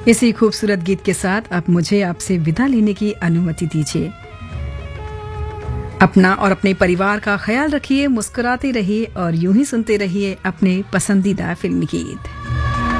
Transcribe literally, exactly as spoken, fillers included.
इसी खूबसूरत गीत के साथ अब मुझे आपसे विदा लेने की अनुमति दीजिए। अपना और अपने परिवार का ख्याल रखिए, मुस्कुराते रहिए और यूं ही सुनते रहिए अपने पसंदीदा फिल्मी गीत।